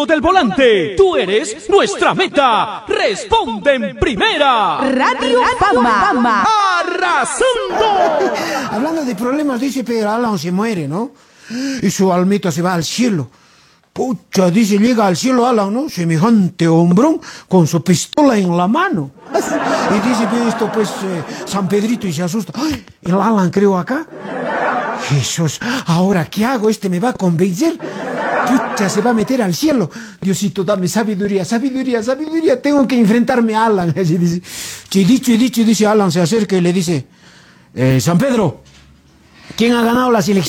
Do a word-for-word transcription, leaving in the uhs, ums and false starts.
mando del volante. Tú eres nuestra meta. Responde en primera. Radio Fama. ¡Arrasando! Hablando de problemas, dice Pedro Alan se muere, ¿no? Y su almita se va al cielo. Pucha, dice, llega al cielo Alan, ¿no? Semejante hombrón con su pistola en la mano. Y dice, ve esto, pues, eh, San Pedrito, y se asusta. ¡Ay! El Alan creo acá. Jesús, ¿ahora qué hago? Este me va a convencer. Pucha, se va a meter al cielo. Diosito, dame sabiduría, sabiduría, sabiduría. Tengo que enfrentarme a Alan. Así dice. Y dicho y dicho, dice Alan, se acerca y le dice, eh, San Pedro, ¿quién ha ganado las elecciones?